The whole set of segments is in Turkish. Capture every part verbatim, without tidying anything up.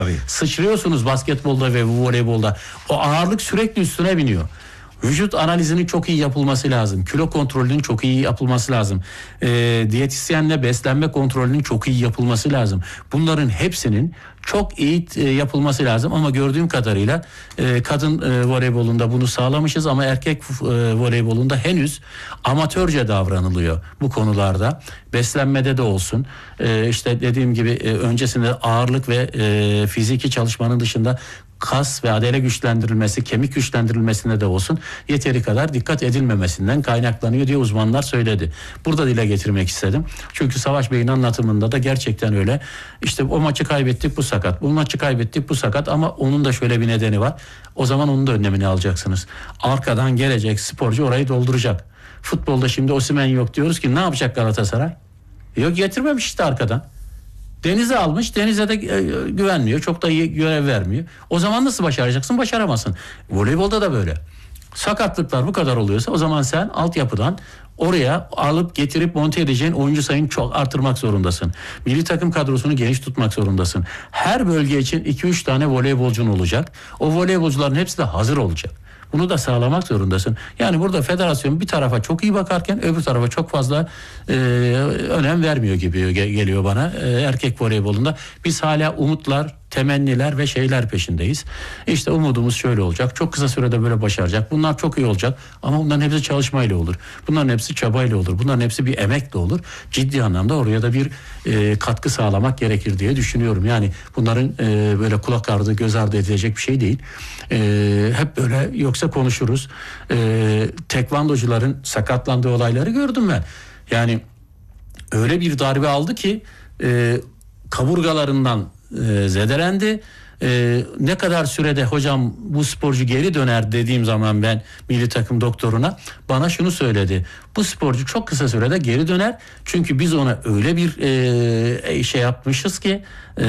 Tabii. Sıçrıyorsunuz basketbolda ve voleybolda. O ağırlık sürekli üstüne biniyor. Vücut analizinin çok iyi yapılması lazım. Kilo kontrolünün çok iyi yapılması lazım. E, diyetisyenle beslenme kontrolünün çok iyi yapılması lazım. Bunların hepsinin çok iyi e, yapılması lazım. Ama gördüğüm kadarıyla e, kadın e, voleybolunda bunu sağlamışız ama erkek e, voleybolunda henüz amatörce davranılıyor bu konularda. Beslenmede de olsun. E, işte dediğim gibi e, öncesinde ağırlık ve e, fiziki çalışmanın dışında kas ve adele güçlendirilmesi, kemik güçlendirilmesinde de olsun yeteri kadar dikkat edilmemesinden kaynaklanıyor diye uzmanlar söyledi. Burada dile getirmek istedim. Çünkü Savaş Bey'in anlatımında da gerçekten öyle. İşte o maçı kaybettik, bu sakat. Bu maçı kaybettik, bu sakat, ama onun da şöyle bir nedeni var. O zaman onun da önlemini alacaksınız. Arkadan gelecek sporcu orayı dolduracak. Futbolda şimdi Osimhen yok diyoruz ki ne yapacak Galatasaray? Yok, getirmemiş işte arkadan. Deniz'e almış. Deniz'e de güvenmiyor. Çok da iyi görev vermiyor. O zaman nasıl başaracaksın? Başaramazsın. Voleybolda da böyle. Sakatlıklar bu kadar oluyorsa o zaman sen altyapıdan oraya alıp getirip monte edeceğin oyuncu sayını çok artırmak zorundasın. Milli takım kadrosunu geniş tutmak zorundasın. Her bölge için iki üç tane voleybolcun olacak. O voleybolcuların hepsi de hazır olacak. Bunu da sağlamak zorundasın. Yani burada federasyon bir tarafa çok iyi bakarken öbür tarafa çok fazla e, önem vermiyor gibi geliyor bana. E, erkek voleybolunda biz hala umutlar, temenniler ve şeyler peşindeyiz. İşte umudumuz şöyle olacak. Çok kısa sürede böyle başaracak. Bunlar çok iyi olacak. Ama bunların hepsi çalışmayla olur. Bunların hepsi çabayla olur. Bunların hepsi bir emekle olur. Ciddi anlamda oraya da bir e, katkı sağlamak gerekir diye düşünüyorum. Yani bunların e, böyle kulak ardı, göz ardı edilecek bir şey değil. E, hep böyle yoksa konuşuruz. E, tekvandocuların sakatlandığı olayları gördüm ben. Yani öyle bir darbe aldı ki e, kaburgalarından e, zedelendi. Ee, ne kadar sürede hocam bu sporcu geri döner dediğim zaman ben milli takım doktoruna bana şunu söyledi. Bu sporcu çok kısa sürede geri döner. Çünkü biz ona öyle bir e, şey yapmışız ki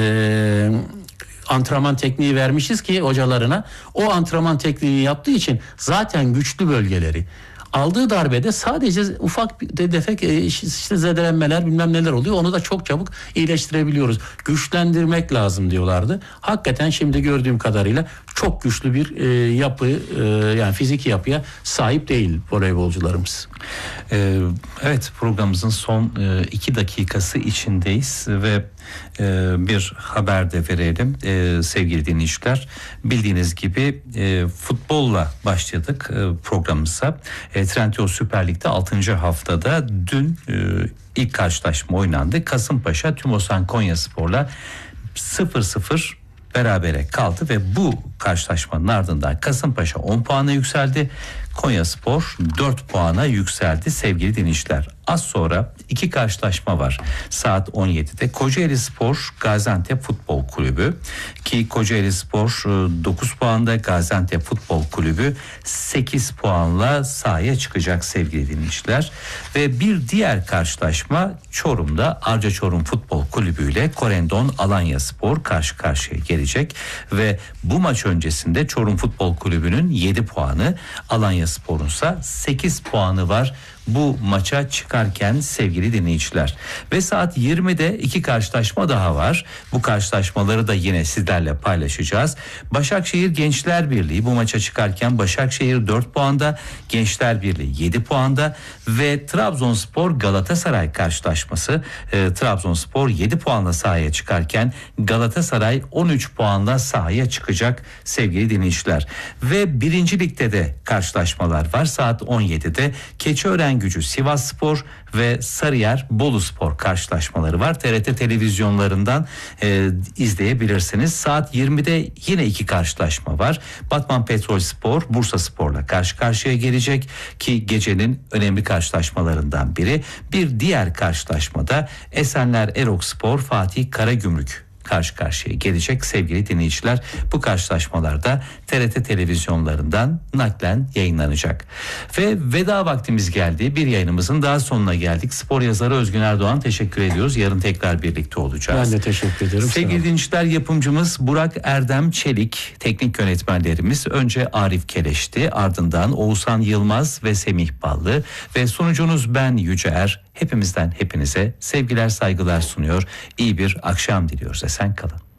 e, antrenman tekniği vermişiz ki hocalarına. O antrenman tekniğini yaptığı için zaten güçlü bölgeleri. Aldığı darbede sadece ufak bir defek işte zedelenmeler bilmem neler oluyor. Onu da çok çabuk iyileştirebiliyoruz. Güçlendirmek lazım diyorlardı. Hakikaten şimdi gördüğüm kadarıyla çok güçlü bir e, yapı e, yani fiziki yapıya sahip değil voleybolcularımız. Ee, evet, programımızın son e, iki dakikası içindeyiz ve e, bir haber de verelim e, sevgili dinleyiciler. Bildiğiniz gibi e, futbolla başladık e, programımıza. E, Trendyol Süper Lig'de altıncı haftada dün e, ilk karşılaşma oynandı. Kasımpaşa Tümosan Konyaspor'la sıfır sıfır berabere kaldı ve bu karşılaşmanın ardından Kasımpaşa on puana yükseldi. Konyaspor dört puana yükseldi sevgili dinleyiciler. Az sonra iki karşılaşma var. Saat on yedide Kocaelispor Gaziantep Futbol Kulübü ki Kocaelispor dokuz puanda, Gaziantep Futbol Kulübü sekiz puanla sahaya çıkacak sevgili dinleyiciler. Ve bir diğer karşılaşma Çorum'da Arca Çorum Futbol Kulübü ile Korendon Alanyaspor karşı karşıya gelecek ve bu maç öncesinde Çorum Futbol Kulübü'nün yedi puanı, Alanyaspor'un ise sekiz puanı var bu maça çıkarken sevgili dinleyiciler. Ve saat yirmide iki karşılaşma daha var. Bu karşılaşmaları da yine sizlerle paylaşacağız. Başakşehir Gençler Birliği bu maça çıkarken Başakşehir dört puanda, Gençler Birliği yedi puanda ve Trabzonspor Galatasaray karşılaşması. E, Trabzonspor yedi puanla sahaya çıkarken Galatasaray on üç puanla sahaya çıkacak sevgili dinleyiciler. Ve birinci ligde de karşılaşmalar var. Saat on yedide Keçiören Gücü Sivasspor ve Sarıyer Boluspor karşılaşmaları var. T R T televizyonlarından e, izleyebilirsiniz. Saat yirmide yine iki karşılaşma var. Batman Petrolspor Bursaspor'la karşı karşıya gelecek ki gecenin önemli karşılaşmalarından biri. Bir diğer karşılaşmada Esenler Erokspor Fatih Karagümrük karşı karşıya gelecek sevgili dinleyiciler. Bu karşılaşmalarda T R T televizyonlarından naklen yayınlanacak. Ve veda vaktimiz geldi. Bir yayınımızın daha sonuna geldik. Spor yazarı Özgün Erdoğan teşekkür ediyoruz. Yarın tekrar birlikte olacağız. Ben de teşekkür ederim. Sevgili dinleyiciler, yapımcımız Burak Erdem Çelik, teknik yönetmenlerimiz önce Arif Keleş'ti, ardından Oğuzhan Yılmaz ve Semih Ballı ve sunucunuz ben Yüce Er. Hepimizden hepinize sevgiler, saygılar sunuyor. İyi bir akşam diliyoruz. Esen kalın.